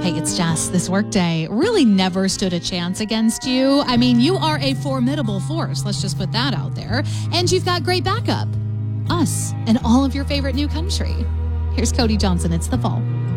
Hey, it's Jess. This workday really never stood a chance against you. I mean, you are a formidable force. Let's just put that out there. And you've got great backup. Us and all of your favorite new country. Here's Cody Johnson. It's the fall.